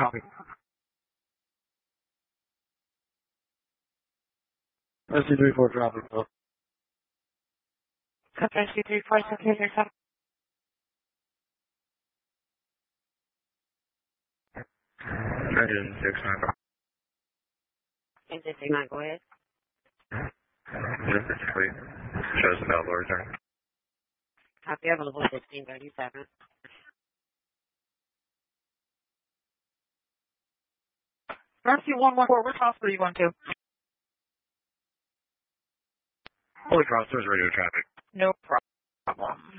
Copy. SC34 traffic. Copy SC34, okay, there's some. Engine 69. Engine 69, go ahead. Just complete. Shows the Bellboy return. Copy, available 1637. Rescue 114, which hospital are you going to? Holy Cross, there's radio traffic. No problem.